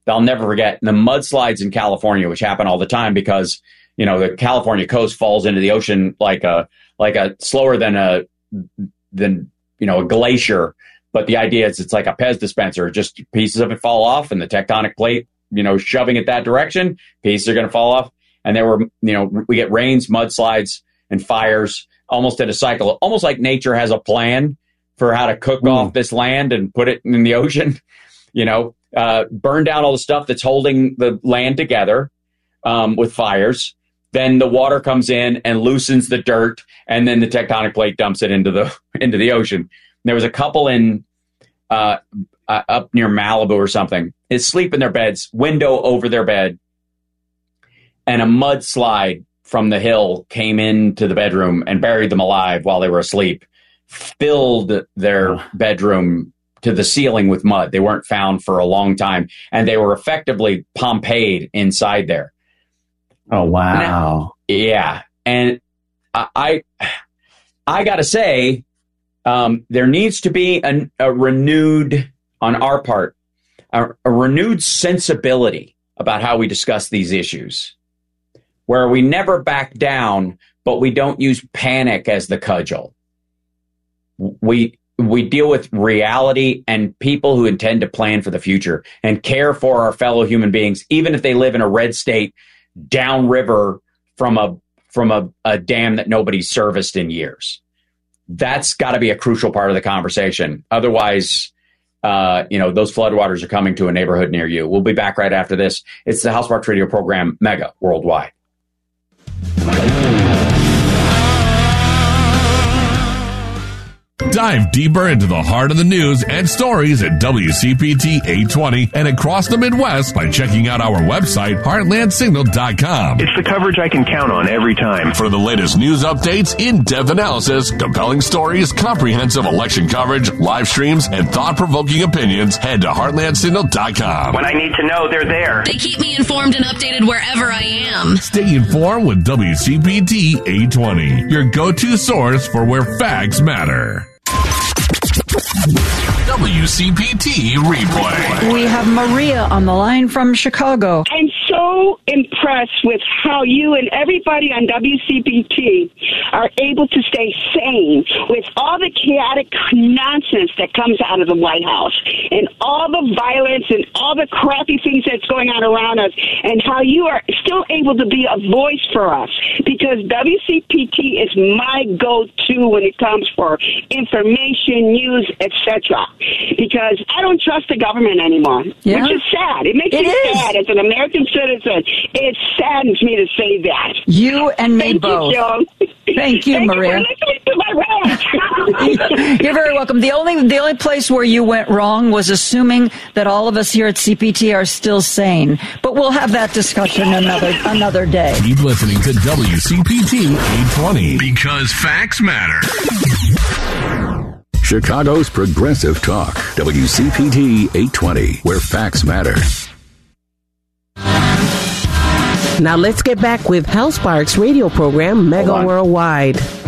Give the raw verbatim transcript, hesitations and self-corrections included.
I'll never forget the mudslides in California, which happen all the time because, you know, the California coast falls into the ocean like a like a slower than a than, you know, a glacier. But the idea is it's like a Pez dispenser. Just pieces of it fall off and the tectonic plate, you know, shoving it that direction, pieces are going to fall off. And there were, you know, we get rains, mudslides, and fires almost in a cycle, almost like nature has a plan for how to cook mm. off this land and put it in the ocean, you know, uh, burn down all the stuff that's holding the land together um, with fires. Then the water comes in and loosens the dirt, and then the tectonic plate dumps it into the into the ocean. There was a couple in uh, uh, up near Malibu or something. Is sleep in their beds, window over their bed, and a mudslide from the hill came into the bedroom and buried them alive while they were asleep. Filled their oh. bedroom to the ceiling with mud. They weren't found for a long time, and they were effectively Pompeii'd inside there. Oh, wow. Now, yeah. And I, I, I got to say, um, there needs to be a, a renewed, on our part, a, a renewed sensibility about how we discuss these issues, where we never back down, but we don't use panic as the cudgel. We we deal with reality and people who intend to plan for the future and care for our fellow human beings, even if they live in a red state downriver from a from a, a dam that nobody's serviced in years. That's got to be a crucial part of the conversation. Otherwise, uh, you know, those floodwaters are coming to a neighborhood near you. We'll be back right after this. It's the HouseSparks Radio program, Mega Worldwide. Dive deeper into the heart of the news and stories at W C P T eight twenty and across the Midwest by checking out our website, heartland signal dot com. It's the coverage I can count on every time. For the latest news updates, in-depth analysis, compelling stories, comprehensive election coverage, live streams, and thought-provoking opinions, head to heartland signal dot com. When I need to know, they're there. They keep me informed and updated wherever I am. Stay informed with W C P T eight twenty, your go-to source for where facts matter. W C P T Replay. We have Maria on the line from Chicago. I'm so impressed with how you and everybody on W C P T are able to stay sane with all the chaotic nonsense that comes out of the White House and all the violence and all the crappy things that's going on around us, and how you are still able to be a voice for us, because W C P T is my go-to when it comes for information, news, et cetera. Because I don't trust the government anymore, yeah. which is sad. It makes it me is. sad as an American citizen. It saddens me to say that. You and me Thank both. You, Joan. Thank you, Thank Maria. You for listening to my rant. You're very welcome. The only the only place where you went wrong was assuming that all of us here at C P T are still sane. But we'll have that discussion another another day. Keep listening to W C P T eight twenty because facts matter. Chicago's Progressive Talk, W C P T eight twenty, where facts matter. Now let's get back with HouseSparks radio program, Mega Worldwide.